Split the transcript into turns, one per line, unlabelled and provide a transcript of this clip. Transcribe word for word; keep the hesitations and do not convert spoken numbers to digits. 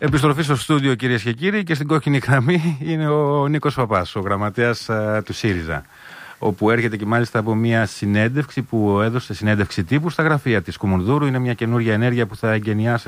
Επιστροφή στο στούντιο, κυρίες και κύριοι, και στην κόκκινη γραμμή είναι ο Νίκος Παπάς, ο γραμματέας α, του ΣΥΡΙΖΑ. Όπου έρχεται και μάλιστα από μια συνέντευξη που έδωσε, συνέντευξη τύπου στα γραφεία της Κουμουνδούρου. Είναι μια καινούργια ενέργεια που θα εγκαινιάσει